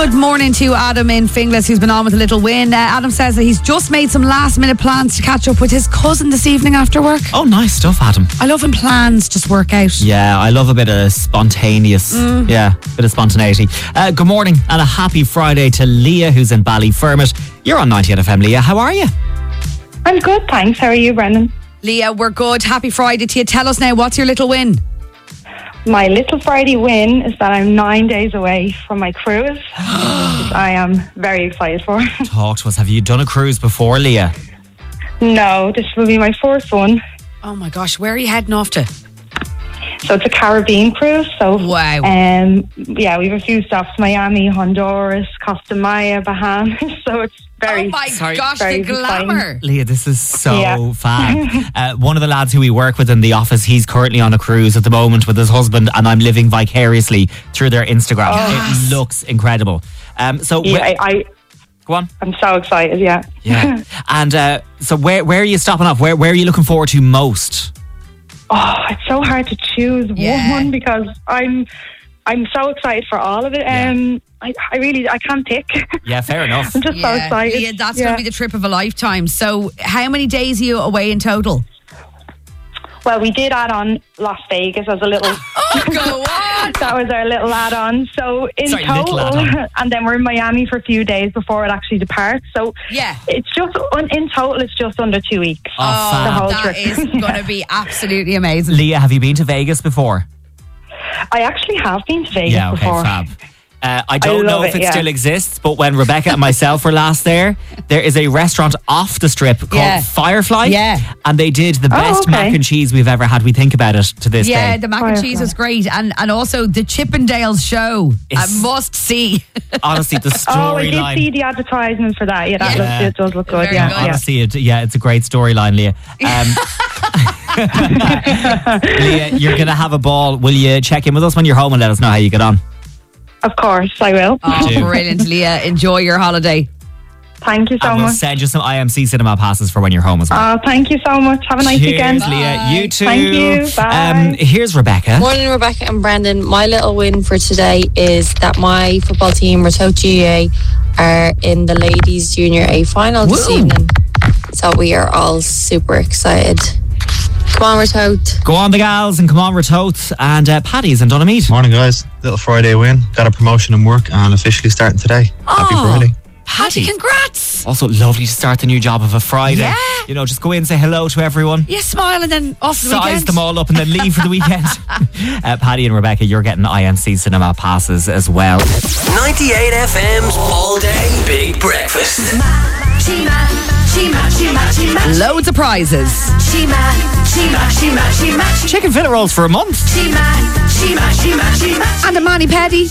Good morning to Adam in Finglas, who's been on with a little win. Adam says that he's just made some last minute plans to catch up with his cousin this evening after work. Oh, nice stuff, Adam. I love when plans just work out. Yeah, I love a bit of spontaneous. Yeah, bit of spontaneity. Good morning and a happy Friday to Leah, who's in Ballyfermot. You're on 98 FM, Leah. How are you? I'm good, thanks. How are you, Brendan? Leah, we're good. Happy Friday to you. Tell us now, what's your little win? My little Friday win is that I'm 9 days away from my cruise, which I am very excited for. Talk to us. Have you done a cruise before, Leah? No, this will be my first one. Oh my gosh, where are you heading off to? So it's a Caribbean cruise. So Wow. yeah, we have a few stops: Miami, Honduras, Costa Maya, Bahamas. So it's very. Oh my gosh, very the glamour. Leah, this is so fab. One of the lads who we work with in the office, he's currently on a cruise at the moment with his husband, and I'm living vicariously through their Instagram. Yes. It looks incredible. So go on. I'm so excited. Yeah. Yeah. And so where are you stopping off? Where are you looking forward to most? Oh, it's so hard to choose Yeah. one because I'm so excited for all of it. I can't pick. Yeah, fair enough. I'm just so excited. Yeah, that's going to be the trip of a lifetime. So how many days are you away in total? Well, we did add on Las Vegas as a little. Oh, go on. That was our little add-on. So Little total, add-on. and then we're in Miami for a few days before it actually departs. So Yeah. it's just in total, it's just under 2 weeks. Oh, fab. the whole That trip. is going to be absolutely amazing. Leah, have you been to Vegas before? I actually have been to Vegas Yeah, okay, before. fab. I don't know love if it it, still exists, but when Rebecca and myself were last there is a restaurant off the strip called Yeah. Firefly. Yeah. And they did the best okay. mac and cheese we've ever had. We think about it to this Yeah, day. the mac and cheese was great. And also the Chippendales show. It's- I must see. Honestly, the Oh, I did storyline. see the advertisement for that. Yeah, that Yeah. it does look good. Very Yeah, good. yeah. Honestly, it's a great storyline, Leah. Leah, you're going to have a ball. Will you check in with us when you're home and let us know how you get on? Of course, I will. Oh, do. brilliant, Leah. Enjoy your holiday. Thank you so And we'll much. send you some IMC cinema passes for when you're home as well. Thank you so much. Have a nice Cheers, weekend. Leah. You too. Thank you. Bye. Here's Rebecca. Morning, Rebecca and Brendan. My little win for today is that my football team, Ratoath GA, are in the ladies junior A final this Woo. evening. So we are all super excited. Come on, Ratoath. Go on, the gals, and come on, Ratoath. And Paddy's in Donamead. Morning, guys. Little Friday win. Got a promotion in work and officially starting today. Happy Friday. Paddy, congrats. Also, lovely to start the new job of a Friday. Yeah. You know, just go in, say hello to everyone. You smile and then off the Size weekend. them all up and then leave for the weekend. Paddy and Rebecca, you're getting IMC cinema passes as well. 98 FM's all day big breakfast. Loads of prizes. Chicken fillet rolls for a month. And a mani petty.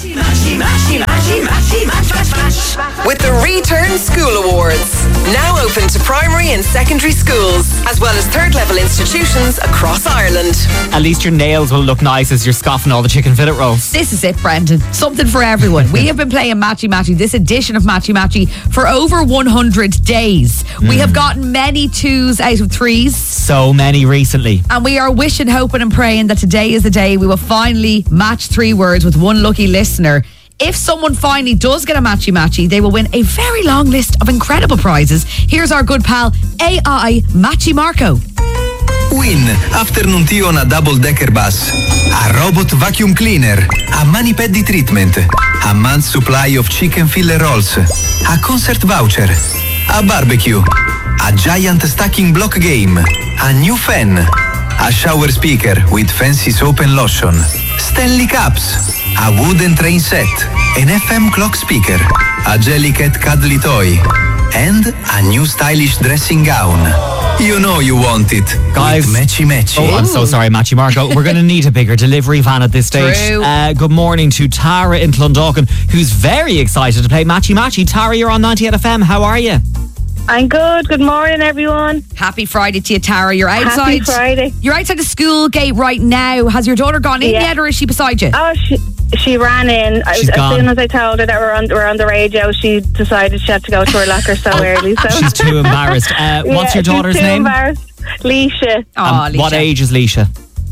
With the Return School Awards, now open to primary and secondary schools, as well as third level institutions across Ireland. At least your nails will look nice as you're scoffing all the chicken fillet rolls. This is it, Brendan. Something for everyone. We have been playing Matchy Matchy, this edition of Matchy Matchy, for over 100 days. We have gotten many 2s out of 3s. So many recently. And we are wishing, hoping and praying that today is the day we will finally match 3 words with one lucky listener. If someone finally does get a Matchy Matchy, they will win a very long list of incredible prizes. Here's our good pal, AI Matchy Marco. Win Afternoon Tea on a double-decker bus, a robot vacuum cleaner, a mani-pedi treatment, a month's supply of chicken fillet rolls, a concert voucher, a barbecue, a giant stacking block game, a new fan, a shower speaker with fancy soap and lotion, Stanley Cups, a wooden train set, an FM clock speaker, a Jellycat cuddly toy, and a new stylish dressing gown. You know you want it. Guys. With Matchy Matchy. Oh, I'm so sorry, Matchy Marco. We're going to need a bigger delivery van at this stage. True. Good morning to Tara in Clondalkin, who's very excited to play Matchy Matchy. Tara, you're on 98 FM. How are you? I'm good. Good morning, everyone. Happy Friday to you, Tara. You're outside. Happy Friday. You're outside the school gate right now. Has your daughter gone in Yeah. yet, or is she beside you? Oh, she ran in. She's As gone. soon as I told her that we're on the radio, she decided she had to go to her locker so early. So She's too embarrassed. What's your she's daughter's too name? embarrassed. Leisha. Oh, What age is Leisha?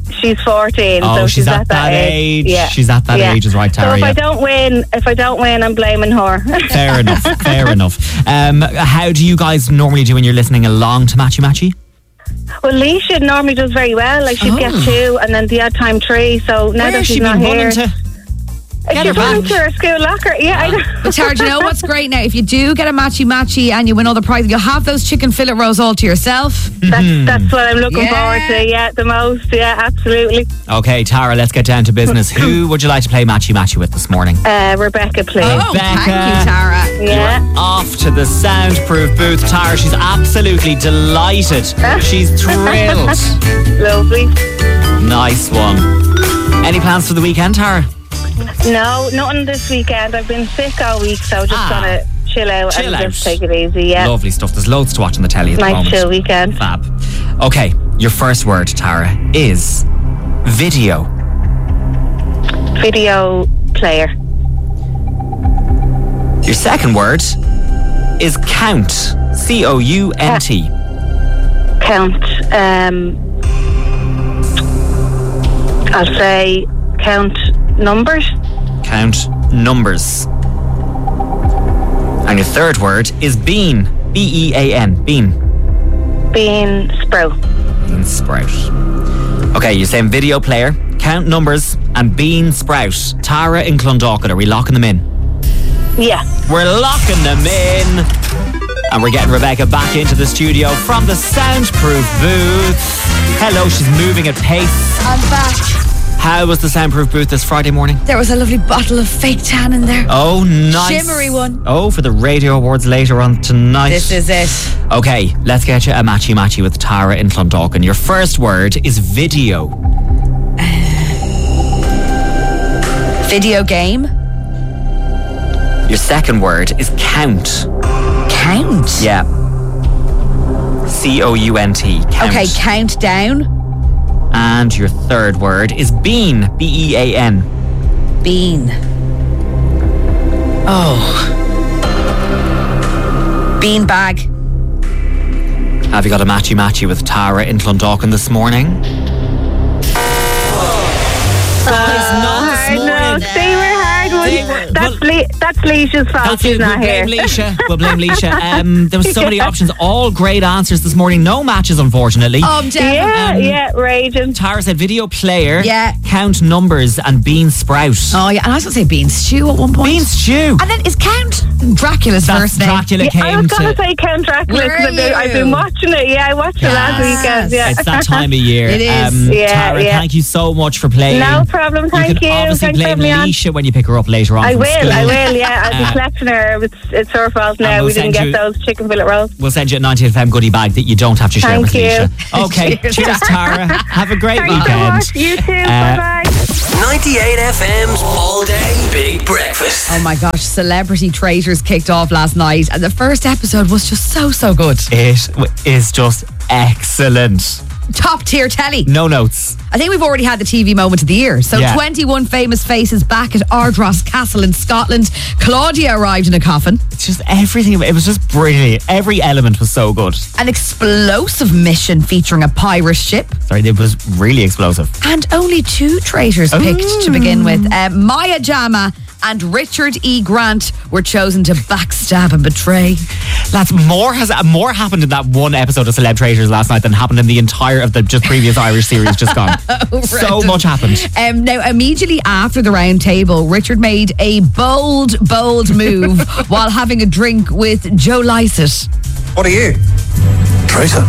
she's 14. Oh, so she's at that age. Yeah. She's at that age, is right, So Tara. if yeah. I don't win, I'm blaming her. Fair enough. Fair enough. How do you guys normally do when you're listening along to Matchy Matchy? Well, Leisha normally does very well. Like she'd get 2 and then the odd time 3. So now Where that has she's she not been here, running to? Get her she's running back. to her school locker. Yeah, I know. But Tara, do you know what's great now? If you do get a matchy and you win all the prizes, you'll have those chicken fillet rolls all to yourself. That's what I'm looking Yeah. forward to. Yeah, the most. Yeah, absolutely. Okay, Tara, let's get down to business. Who would you like to play Matchy Matchy with this morning? Rebecca, please. Oh, thank Rebecca. you, Tara. Yeah. Off to the soundproof booth. Tara, she's absolutely delighted. She's thrilled. Lovely. Nice one. Any plans for the weekend, Tara? No, nothing this weekend. I've been sick all week, so just gonna chill out Chill and out. just take it easy. Yeah. Lovely stuff. There's loads to watch on the telly at the Nice moment. chill weekend. Fab. Okay, your first word, Tara, is video. Video player. Your second word is count. C-O-U-N-T. Count. I'll say count numbers. Count numbers. And your third word is bean. B-E-A-N. Bean. Bean sprout. Bean sprout. Okay, you're saying video player, count numbers, and bean sprout. Tara in Clondalkin, are we locking them in? Yeah. We're locking them in. And we're getting Rebecca back into the studio from the soundproof booth. Hello, she's moving at pace. I'm back. How was the soundproof booth this Friday morning? There was a lovely bottle of fake tan in there. Oh, nice. Shimmery one. Oh, for the radio awards later on tonight. This is it. Okay, let's get you a Matchy Matchy with Tara in Clondalkin. Your first word is video. Video game. Your second word is count. Count. Yeah. C-O-U-N-T. Count. Okay, countdown. And your third word is bean. B-E-A-N. Bean. Oh. Bean bag. Have you got a Matchy Matchy with Tara in Clondalkin this morning? No, they were hard ones. That's Leisha's fault. She's not here. We'll blame Leisha. We'll blame Leisha. There was so many options. All great answers this morning. No matches, unfortunately. Oh, I'm down. Yeah, raging. Tara said video player. Yeah. Count numbers and bean sprout. Oh, yeah. And I was going to say bean stew at one point. Bean stew. And then is Count Dracula's That's first name? Dracula I came was going to. to say Count Dracula Were because I've you? been watching it. Yeah, I watched it last weekend. Yeah. It's that time of year. It is. Yeah, Tara, yeah. thank you so much for playing. No problem. Thank you. can obviously Thanks for blame having me on. Leisha when you pick her up later on. I from will. school. I will. Yeah, I'll be collecting her. It's her fault now. we'll We didn't send you- get those chicken fillet rolls. We'll send you a 90FM goodie bag that you don't have to share Thank with you. Leisha. Okay, cheers, Tara. Have a great Thanks so weekend. much. You too. Bye bye. 98 FM's All Day Big Breakfast. Oh my gosh, Celebrity Traitors kicked off last night and the first episode was just so good. It is just excellent. Top tier telly. No notes. I think we've already had the TV moment of the year. So Yeah. 21 famous faces back at Ardross Castle in Scotland. Claudia arrived in a coffin. It's just everything. It was just brilliant. Every element was so good. An explosive mission featuring a pirate ship. Sorry, it was really explosive. And only 2 traitors picked to begin with. Maya Jama and Richard E. Grant were chosen to backstab and betray. Lads, more happened in that one episode of Celeb Traitors last night than happened in the entire of the just previous Irish series just gone. So much happened. Now, immediately after the round table, Richard made a bold move while having a drink with Joe Lycett. What are you? Traitor.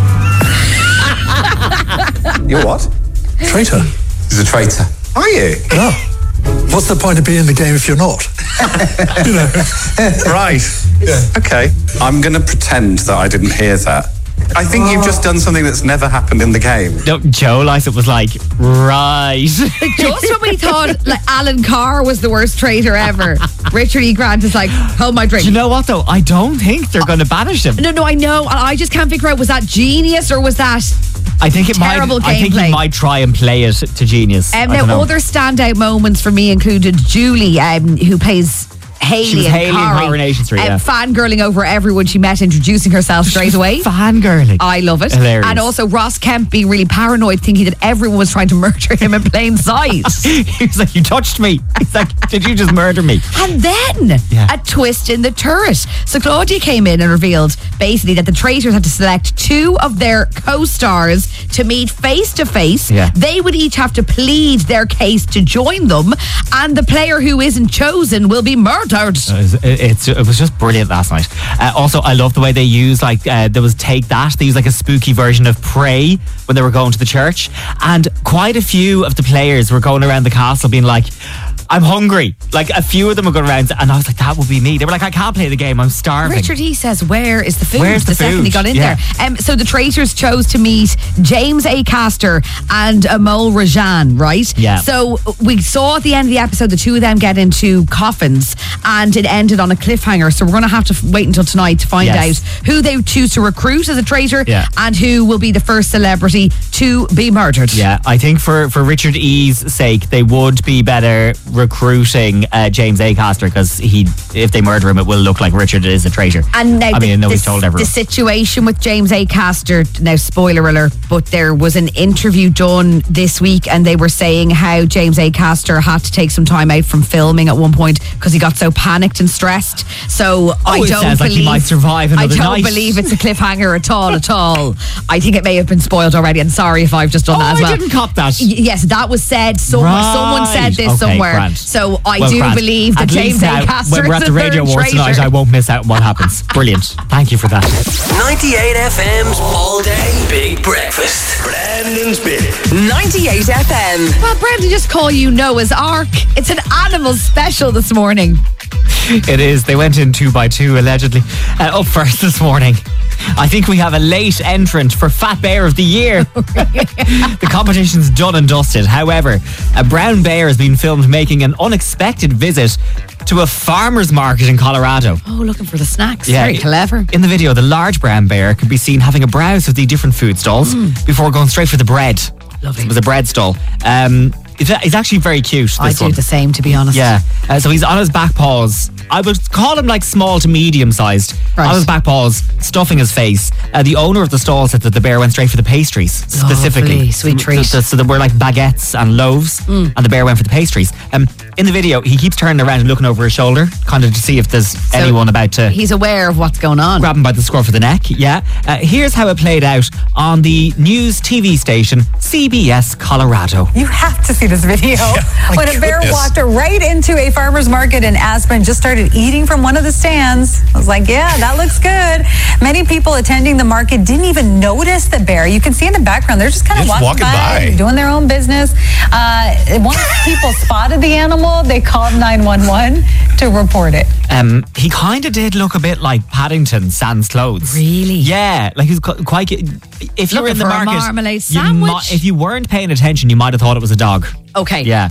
You're what? Traitor. He's a traitor. Are you? No. What's the point of being in the game if you're not? You know. Right. Yeah. Okay. I'm going to pretend that I didn't hear that. I think you've just done something that's never happened in the game. No, Joe Lycett was like, right. Just when we thought like Alan Carr was the worst traitor ever, Richard E. Grant is like, hold my drink. Do you know what though? I don't think they're going to banish him. No, I know. And I just can't figure out, was that genius or was that I think it terrible might. I think he gameplay? might try and play it to genius. I don't now, know. other standout moments for me included Julie, who plays Hayley She was and Hayley in Corey, Coronation Street, yeah. fangirling over everyone she met, introducing herself straight away. Fangirling. I love it. Hilarious. And also Ross Kemp being really paranoid, thinking that everyone was trying to murder him in plain sight. He was like, you touched me. He's like, did you just murder me? And then a twist in the turret. So Claudia came in and revealed basically that the traitors had to select 2 of their co-stars to meet face to face. They would each have to plead their case to join them, and the player who isn't chosen will be murdered. It was just brilliant last night. Also, I love the way they use there was Take That. They used like a spooky version of Pray when they were going to the church, and quite a few of the players were going around the castle being like, I'm hungry. Like a few of them were going around, and I was like, that would be me. They were like, I can't play the game, I'm starving. Richard E says, where is the food? Where's the second food? he got in Yeah. there. So the traitors chose to meet James Acaster and Amol Rajan, right? Yeah. So we saw at the end of the episode the 2 of them get into coffins, and it ended on a cliffhanger. So we're going to have to wait until tonight to find out who they choose to recruit as a traitor and who will be the first celebrity to be murdered. Yeah, I think for Richard E.'s sake, they would be better recruiting James Acaster, because if they murder him, it will look like Richard is a traitor. And now I know he's told everyone. The situation with James Acaster, now spoiler alert, but there was an interview done this week and they were saying how James Acaster had to take some time out from filming at one point because he got so panicked and stressed. So I it don't sounds believe like he might survive another night. I don't believe it's a cliffhanger at all. I think it may have been spoiled already, and sorry if I've just done that as well. I didn't cop that. Yes, that was said someone said this somewhere. Grand. So I do believe that at James Acaster when we're at is the a Radio third Awards tonight, traitor. I won't miss out on what happens. Brilliant. Thank you for that. 98 FM's All Day Big Breakfast. Brandon's Bit. 98 FM. Well, Brendan, just call you Noah's Ark. It's an animal special this morning. It is. They went in 2 by 2 allegedly. Up first this morning, I think we have a late entrant for Fat Bear of the Year. The competition's done and dusted. However, a brown bear has been filmed making an unexpected visit to a farmer's market in Colorado. Oh, looking for the snacks. Very clever. In the video, the large brown bear can be seen having a browse of the different food stalls before going straight for the bread. Lovely. It was a bread stall. It's actually very cute. I do the same, to be honest. Yeah. So he's on his back paws. I would call him like small to medium sized. Right. On his back paws, stuffing his face. The owner of the stall said that the bear went straight for the pastries specifically. Lovely, sweet treat. So there were like baguettes and loaves, and the bear went for the pastries. In the video, he keeps turning around and looking over his shoulder, kind of to see if there's anyone about to. He's aware of what's going on. Grab him by the scruff of the neck. Yeah. Here's how it played out on the news TV station CBS Colorado. You have to see this video. When a bear walked right into a farmer's market in Aspen, just started eating from one of the stands. I was like, yeah, that looks good. Many people attending the market didn't even notice the bear. You can see in the background, they're just kind of walking by, doing their own business. Once people spotted the animal, they called 911 to report it. He kind of did look a bit like Paddington sans clothes. Really? Yeah, like he's quite. If you were in the for a market, marmalade sandwich? if you weren't paying attention, you might have thought it was a dog. Okay. Yeah.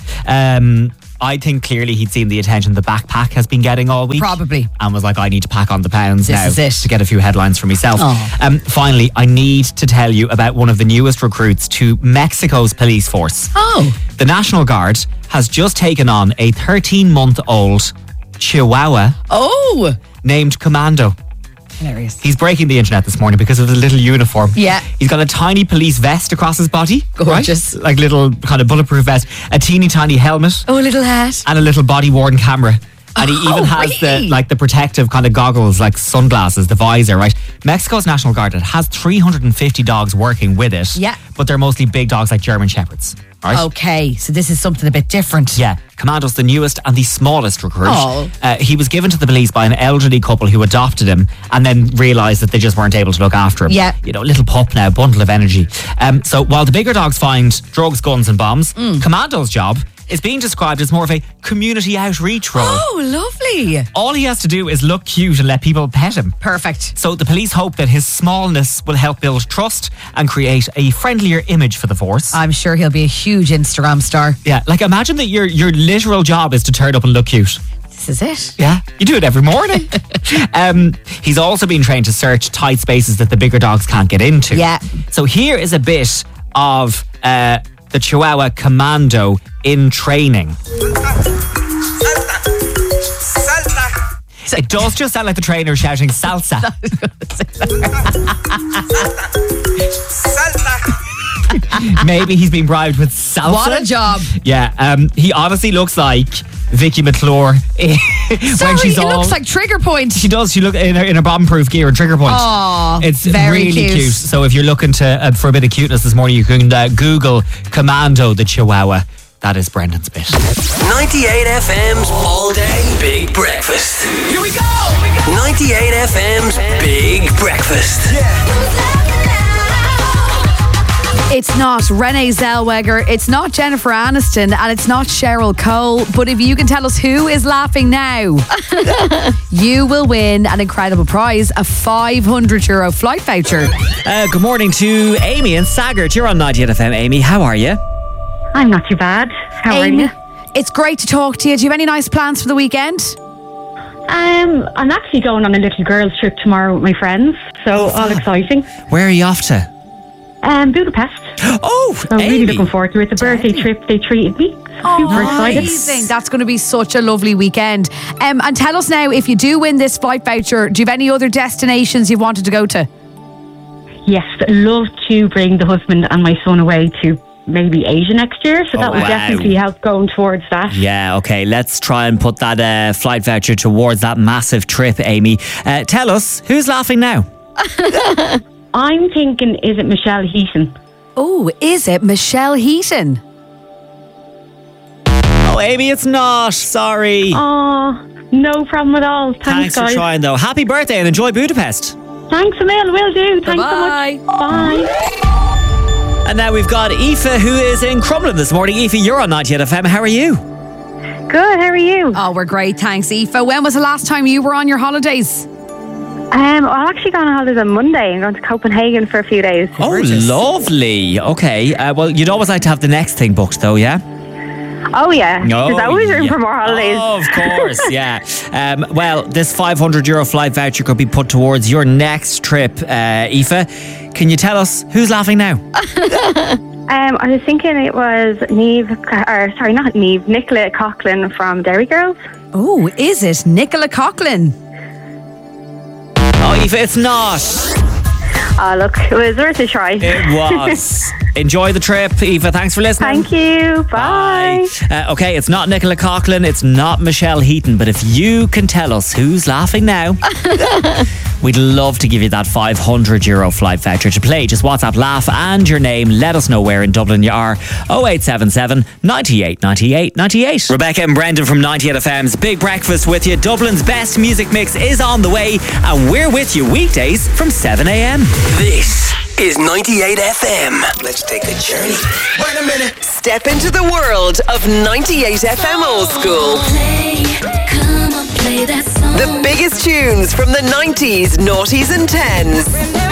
I think clearly he'd seen the attention the backpack has been getting all week. Probably. And was like, I need to pack on the pounds This now is it. to get a few headlines for myself. Oh. Finally, I need to tell you about one of the newest recruits to Mexico's police force. Oh. The National Guard has just taken on a 13-month-old Chihuahua named Commando. Hilarious. He's breaking the internet this morning because of his little uniform. Yeah. He's got a tiny police vest across his body. Gorgeous. Right? Like little kind of bulletproof vest, a teeny tiny helmet, Oh, little hat. and a little body worn camera. And he even has really? the protective kind of goggles, like sunglasses, the visor, right? Mexico's National Guard has 350 dogs working with it. Yeah. But they're mostly big dogs like German Shepherds. Right? Okay, so this is something a bit different. Yeah, Commando's the newest and the smallest recruit. Oh. He was given to the police by an elderly couple who adopted him and then realised that they just weren't able to look after him. Yeah. You know, little pup now, bundle of energy. So while the bigger dogs find drugs, guns and bombs, Commando's job is being described as more of a community outreach role. Oh, lovely. All he has to do is look cute and let people pet him. Perfect. So the police hope that his smallness will help build trust and create a friendlier image for the force. I'm sure he'll be a huge Instagram star. Yeah, like imagine that your literal job is to turn up and look cute. This is it. Yeah, you do it every morning. He's also been trained to search tight spaces that the bigger dogs can't get into. Yeah. So here is a bit of the Chihuahua Commando in training. Salta, It does just sound like the trainer shouting salsa. Maybe he's been bribed with salsa. What a job. Yeah, he honestly looks like Vicky McClure. Sorry, it looks like Trigger Point. She does. She look in her bomb-proof gear and Trigger Point. Oh, it's very really cute. So if you're looking to for a bit of cuteness this morning, you can Google Commando the Chihuahua. That is Brendan's bit. 98 FM's All Day Big Breakfast. Here we go! 98 FM's Big Breakfast. It's not Renee Zellweger, it's not Jennifer Aniston, and it's not Cheryl Cole. But if you can tell us who is laughing now, you will win an incredible prize, a €500 flight voucher. Good morning to Amy and Saggart. You're on 98 FM. Amy, how are you? I'm not too bad. How Amy, are you? It's great to talk to you. Do you have any nice plans for the weekend? I'm actually going on a little girls' trip tomorrow with my friends, so all exciting. Where are you off to? Budapest. Oh, so I'm really looking forward to it. It's a birthday trip. They treated me. Super excited. Amazing. That's going to be such a lovely weekend. And tell us now, if you do win this flight voucher, do you have any other destinations you've wanted to go to? Yes, I'd love to bring the husband and my son away to maybe Asia next year, so that would definitely help going towards that. Yeah, okay, let's try and put that flight voucher towards that massive trip, Amy. Tell us, who's laughing now? I'm thinking, is it Michelle Heaton? Oh, is it Michelle Heaton? Oh, Amy, it's not. Sorry. Oh, no problem at all. Thanks for guys. trying, though. Happy birthday and enjoy Budapest. Thanks a mil, will do. Thanks so much. Bye. And now we've got Aoife, who is in Crumlin this morning. Aoife, you're on 98 FM. How are you? Good, how are you? Oh, we're great, thanks, Aoife. When was the last time you were on your holidays? I'm actually going on holidays on Monday. I'm going to Copenhagen for a few days. Oh, lovely. Okay. Well, you'd always like to have the next thing booked, though, yeah? Oh, yeah. There's always room for more holidays. Oh, of course, yeah. Well, this €500 flight voucher could be put towards your next trip, Aoife. Can you tell us who's laughing now? I was thinking it was Nicola Coughlan from Dairy Girls. Oh, is it Nicola Coughlan? Oh, Aoife, it's not. Oh, look, it was worth a try. It was. Enjoy the trip, Aoife. Thanks for listening. Thank you. Bye. Okay, it's not Nicola Coughlan, it's not Michelle Heaton, but if you can tell us who's laughing now, we'd love to give you that €500 flight voucher to play. Just WhatsApp laugh and your name. Let us know where in Dublin you are. 0877 98 98 98. Rebecca and Brendan from 98 FM's Big Breakfast with you. Dublin's best music mix is on the way, and we're with you weekdays from 7 a.m. This is 98 FM. Let's take a journey. Wait a minute. Step into the world of 98 FM Old School. The biggest tunes from the 90s, noughties and 10s.